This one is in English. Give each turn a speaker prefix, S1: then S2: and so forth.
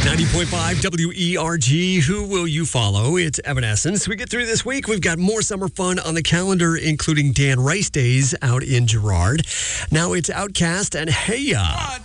S1: 90.5 WERG. Who will you follow? It's Evanescence. We get through this week. We've got more summer fun on the calendar, including Dan Rice Days out in Girard. Now it's Outcast and Hey Ya.